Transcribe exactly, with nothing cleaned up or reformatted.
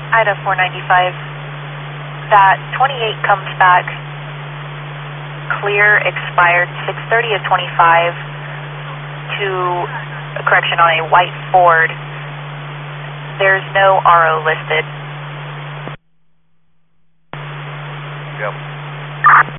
Ida four ninety-five. That twenty-eight comes back clear, expired six thirty of twenty-five to, correction, on a white Ford. There's no R O listed.